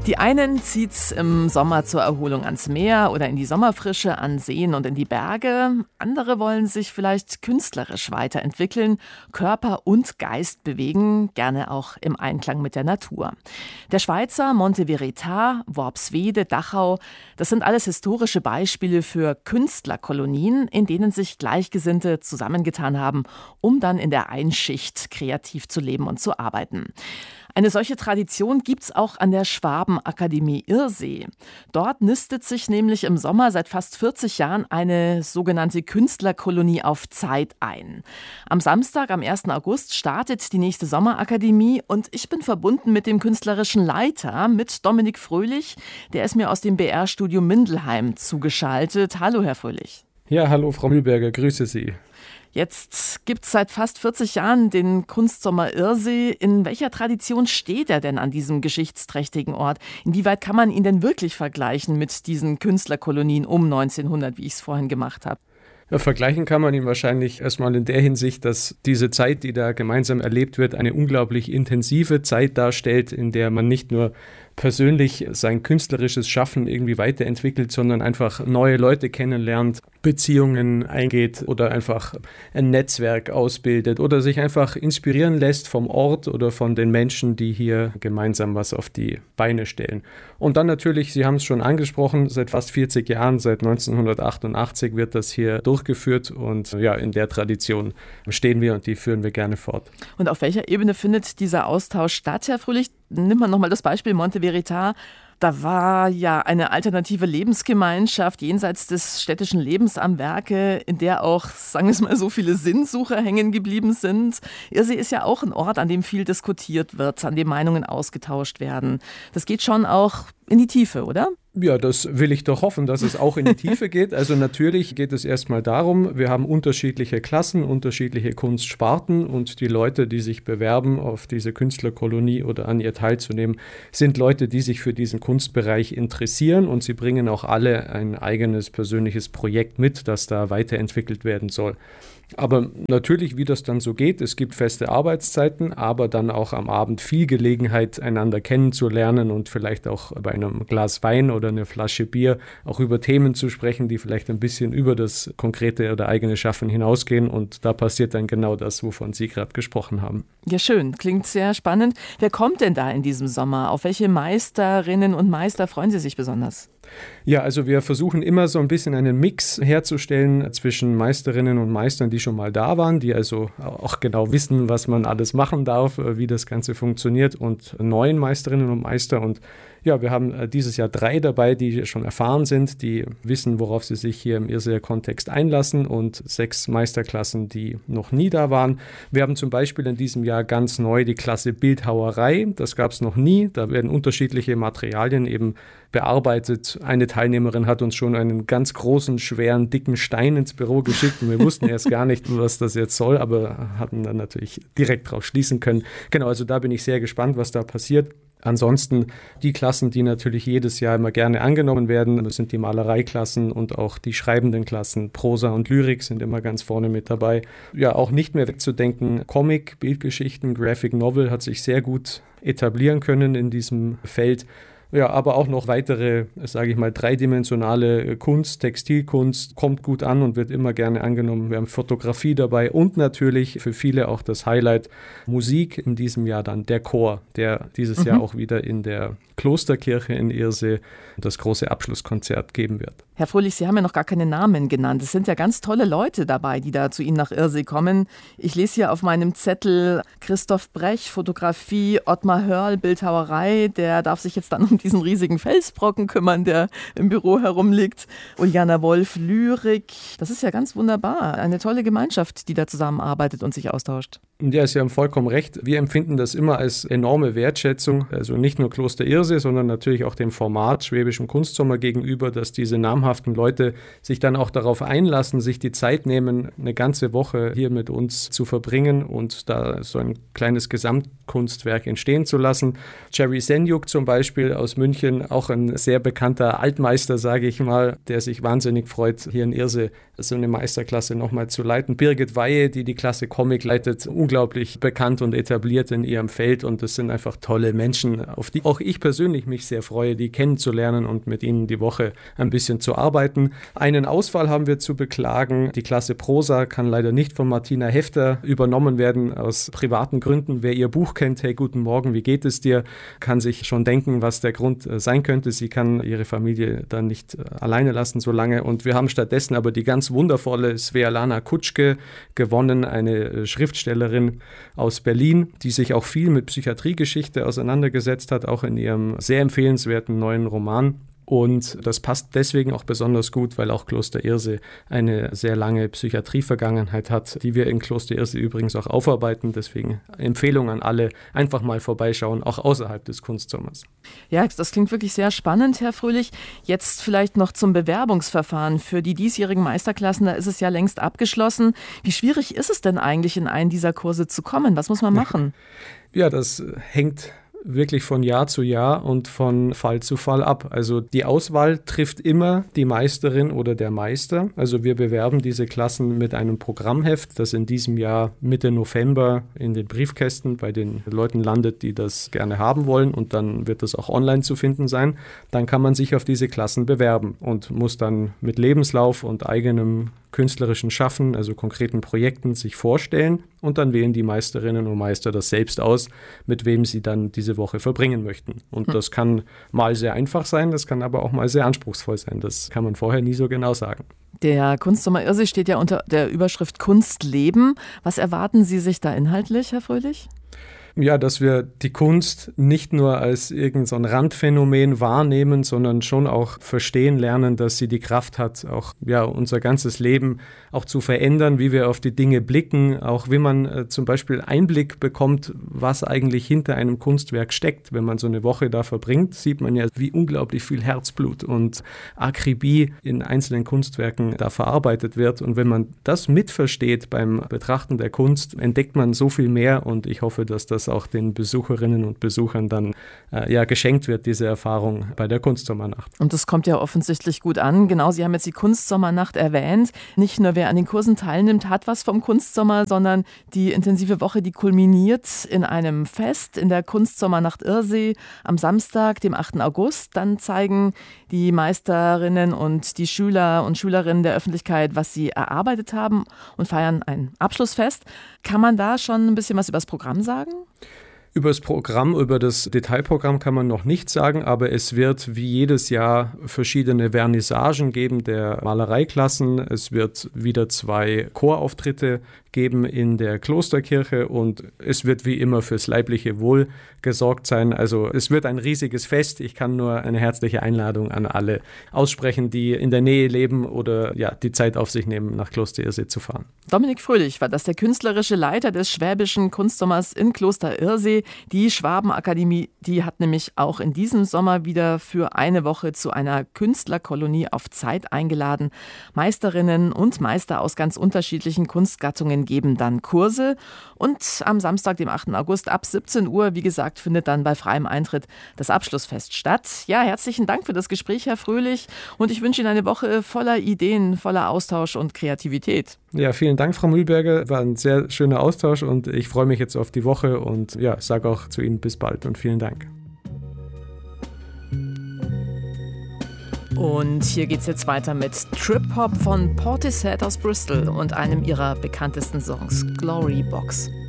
Die einen zieht's im Sommer zur Erholung ans Meer oder in die Sommerfrische, an Seen und in die Berge. Andere wollen sich vielleicht künstlerisch weiterentwickeln, Körper und Geist bewegen, gerne auch im Einklang mit der Natur. Der Schweizer Monte Verita, Worpswede, Dachau, das sind alles historische Beispiele für Künstlerkolonien, in denen sich Gleichgesinnte zusammengetan haben, um dann in der Einschicht kreativ zu leben und zu arbeiten. Eine solche Tradition gibt's auch an der Schwabenakademie Irsee. Dort nistet sich nämlich im Sommer seit fast 40 Jahren eine sogenannte Künstlerkolonie auf Zeit ein. Am Samstag, am 1. August, startet die nächste Sommerakademie und ich bin verbunden mit dem künstlerischen Leiter, mit Dominik Fröhlich. Der ist mir aus dem BR-Studio Mindelheim zugeschaltet. Hallo, Herr Fröhlich. Ja, hallo, Frau Mühlberger, grüße Sie. Jetzt gibt es seit fast 40 Jahren den Kunstsommer Irsee. In welcher Tradition steht er denn an diesem geschichtsträchtigen Ort? Inwieweit kann man ihn denn wirklich vergleichen mit diesen Künstlerkolonien um 1900, wie ich es vorhin gemacht habe? Ja, vergleichen kann man ihn wahrscheinlich erstmal in der Hinsicht, dass diese Zeit, die da gemeinsam erlebt wird, eine unglaublich intensive Zeit darstellt, in der man nicht nur persönlich sein künstlerisches Schaffen irgendwie weiterentwickelt, sondern einfach neue Leute kennenlernt, Beziehungen eingeht oder einfach ein Netzwerk ausbildet oder sich einfach inspirieren lässt vom Ort oder von den Menschen, die hier gemeinsam was auf die Beine stellen. Und dann natürlich, Sie haben es schon angesprochen, seit fast 40 Jahren, seit 1988 wird das hier durchgeführt und ja, in der Tradition stehen wir und die führen wir gerne fort. Und auf welcher Ebene findet dieser Austausch statt, Herr Fröhlich? Nimmt man nochmal das Beispiel Monte Verita. Da war ja eine alternative Lebensgemeinschaft jenseits des städtischen Lebens am Werke, in der auch, sagen wir es mal, so viele Sinnsucher hängen geblieben sind. Irsee ist ja auch ein Ort, an dem viel diskutiert wird, an dem Meinungen ausgetauscht werden. Das geht schon auch in die Tiefe, oder? Ja, das will ich doch hoffen, dass es auch in die Tiefe geht. Also natürlich geht es erstmal darum, wir haben unterschiedliche Klassen, unterschiedliche Kunstsparten und die Leute, die sich bewerben, auf diese Künstlerkolonie oder an ihr teilzunehmen, sind Leute, die sich für diesen Kunstbereich interessieren und sie bringen auch alle ein eigenes persönliches Projekt mit, das da weiterentwickelt werden soll. Aber natürlich, wie das dann so geht, es gibt feste Arbeitszeiten, aber dann auch am Abend viel Gelegenheit, einander kennenzulernen und vielleicht auch bei einem Glas Wein oder einer Flasche Bier auch über Themen zu sprechen, die vielleicht ein bisschen über das konkrete oder eigene Schaffen hinausgehen. Und da passiert dann genau das, wovon Sie gerade gesprochen haben. Ja, schön. Klingt sehr spannend. Wer kommt denn da in diesem Sommer? Auf welche Meisterinnen und Meister freuen Sie sich besonders? Ja, also wir versuchen immer so ein bisschen einen Mix herzustellen zwischen Meisterinnen und Meistern, die schon mal da waren, die also auch genau wissen, was man alles machen darf, wie das Ganze funktioniert und neuen Meisterinnen und Meister. Und ja, wir haben dieses Jahr 3 dabei, die schon erfahren sind, die wissen, worauf sie sich hier im Irrseer Kontext einlassen und 6 Meisterklassen, die noch nie da waren. Wir haben zum Beispiel in diesem Jahr ganz neu die Klasse Bildhauerei. Das gab es noch nie. Da werden unterschiedliche Materialien eben bearbeitet. Eine Teilnehmerin hat uns schon einen ganz großen, schweren, dicken Stein ins Büro geschickt und wir wussten erst gar nicht, was das jetzt soll, aber hatten dann natürlich direkt drauf schließen können. Genau, also da bin ich sehr gespannt, was da passiert. Ansonsten die Klassen, die natürlich jedes Jahr immer gerne angenommen werden, das sind die Malereiklassen und auch die schreibenden Klassen. Prosa und Lyrik sind immer ganz vorne mit dabei. Ja, auch nicht mehr wegzudenken, Comic, Bildgeschichten, Graphic Novel hat sich sehr gut etablieren können in diesem Feld. Ja, aber auch noch weitere, sage ich mal, dreidimensionale Kunst, Textilkunst kommt gut an und wird immer gerne angenommen. Wir haben Fotografie dabei und natürlich für viele auch das Highlight Musik, in diesem Jahr dann der Chor, der dieses Jahr auch wieder in der Klosterkirche in Irsee das große Abschlusskonzert geben wird. Herr Fröhlich, Sie haben ja noch gar keine Namen genannt. Es sind ja ganz tolle Leute dabei, die da zu Ihnen nach Irsee kommen. Ich lese hier auf meinem Zettel Christoph Brech, Fotografie, Ottmar Hörl, Bildhauerei. Der darf sich jetzt dann um diesen riesigen Felsbrocken kümmern, der im Büro herumliegt. Uljana Wolf, Lyrik. Das ist ja ganz wunderbar. Eine tolle Gemeinschaft, die da zusammenarbeitet und sich austauscht. Ja, Sie haben vollkommen recht. Wir empfinden das immer als enorme Wertschätzung, also nicht nur Kloster Irsee, sondern natürlich auch dem Format Schwäbischem Kunstsommer gegenüber, dass diese namhaften Leute sich dann auch darauf einlassen, sich die Zeit nehmen, eine ganze Woche hier mit uns zu verbringen und da so ein kleines Gesamtkunstwerk entstehen zu lassen. Jerry Senjuk zum Beispiel aus München, auch ein sehr bekannter Altmeister, sage ich mal, der sich wahnsinnig freut, hier in Irsee so eine Meisterklasse nochmal zu leiten. Birgit Weihe, die Klasse Comic leitet, unglaublich bekannt und etabliert in ihrem Feld und das sind einfach tolle Menschen, auf die auch ich persönlich persönlich mich sehr freue, die kennenzulernen und mit ihnen die Woche ein bisschen zu arbeiten. Einen Ausfall haben wir zu beklagen. Die Klasse Prosa kann leider nicht von Martina Hefter übernommen werden aus privaten Gründen. Wer ihr Buch kennt, Hey, guten Morgen, wie geht es dir, kann sich schon denken, was der Grund sein könnte. Sie kann ihre Familie dann nicht alleine lassen so lange. Und wir haben stattdessen aber die ganz wundervolle Svetlana Kutschke gewonnen, eine Schriftstellerin aus Berlin, die sich auch viel mit Psychiatriegeschichte auseinandergesetzt hat, auch in ihrem sehr empfehlenswerten neuen Roman. Und das passt deswegen auch besonders gut, weil auch Kloster Irsee eine sehr lange Psychiatrie-Vergangenheit hat, die wir in Kloster Irsee übrigens auch aufarbeiten. Deswegen Empfehlung an alle, einfach mal vorbeischauen, auch außerhalb des Kunstsommers. Ja, das klingt wirklich sehr spannend, Herr Fröhlich. Jetzt vielleicht noch zum Bewerbungsverfahren. Für die diesjährigen Meisterklassen, da ist es ja längst abgeschlossen. Wie schwierig ist es denn eigentlich, in einen dieser Kurse zu kommen? Was muss man machen? Ja, das hängt wirklich von Jahr zu Jahr und von Fall zu Fall ab. Also die Auswahl trifft immer die Meisterin oder der Meister. Also wir bewerben diese Klassen mit einem Programmheft, das in diesem Jahr Mitte November in den Briefkästen bei den Leuten landet, die das gerne haben wollen, und dann wird das auch online zu finden sein. Dann kann man sich auf diese Klassen bewerben und muss dann mit Lebenslauf und eigenem künstlerischen Schaffen, also konkreten Projekten, sich vorstellen, und dann wählen die Meisterinnen und Meister das selbst aus, mit wem sie dann diese Woche verbringen möchten. Und das kann mal sehr einfach sein, das kann aber auch mal sehr anspruchsvoll sein. Das kann man vorher nie so genau sagen. Der Kunstsommer Irsee steht ja unter der Überschrift Kunst leben. Was erwarten Sie sich da inhaltlich, Herr Fröhlich? Ja, dass wir die Kunst nicht nur als irgend so ein Randphänomen wahrnehmen, sondern schon auch verstehen lernen, dass sie die Kraft hat, auch unser ganzes Leben auch zu verändern, wie wir auf die Dinge blicken, auch wie man zum Beispiel Einblick bekommt, was eigentlich hinter einem Kunstwerk steckt. Wenn man so eine Woche da verbringt, sieht man ja, wie unglaublich viel Herzblut und Akribie in einzelnen Kunstwerken da verarbeitet wird. Und wenn man das mitversteht beim Betrachten der Kunst, entdeckt man so viel mehr, und ich hoffe, dass das auch den Besucherinnen und Besuchern dann geschenkt wird, diese Erfahrung bei der Kunstsommernacht. Und das kommt ja offensichtlich gut an. Genau, Sie haben jetzt die Kunstsommernacht erwähnt. Nicht nur wer an den Kursen teilnimmt, hat was vom Kunstsommer, sondern die intensive Woche, die kulminiert in einem Fest in der Kunstsommernacht Irsee am Samstag, dem 8. August. Dann zeigen die Meisterinnen und die Schüler und Schülerinnen der Öffentlichkeit, was sie erarbeitet haben, und feiern ein Abschlussfest. Kann man da schon ein bisschen was über das Programm sagen? Über das Programm, über das Detailprogramm kann man noch nichts sagen, aber es wird wie jedes Jahr verschiedene Vernissagen geben der Malereiklassen. Es wird wieder 2 Chorauftritte geben in der Klosterkirche, und es wird wie immer fürs leibliche Wohl gesorgt sein. Also es wird ein riesiges Fest. Ich kann nur eine herzliche Einladung an alle aussprechen, die in der Nähe leben oder die Zeit auf sich nehmen, nach Kloster Irsee zu fahren. Dominik Fröhlich war das, der künstlerische Leiter des Schwäbischen Kunstsommers in Kloster Irsee. Die Schwabenakademie, die hat nämlich auch in diesem Sommer wieder für eine Woche zu einer Künstlerkolonie auf Zeit eingeladen. Meisterinnen und Meister aus ganz unterschiedlichen Kunstgattungen geben dann Kurse, und am Samstag, dem 8. August ab 17 Uhr, wie gesagt, findet dann bei freiem Eintritt das Abschlussfest statt. Ja, herzlichen Dank für das Gespräch, Herr Fröhlich, und ich wünsche Ihnen eine Woche voller Ideen, voller Austausch und Kreativität. Ja, vielen Dank, Frau Mühlberger. War ein sehr schöner Austausch, und ich freue mich jetzt auf die Woche und sage auch zu Ihnen bis bald und vielen Dank. Und hier geht's jetzt weiter mit Trip Hop von Portishead aus Bristol und einem ihrer bekanntesten Songs, Glory Box.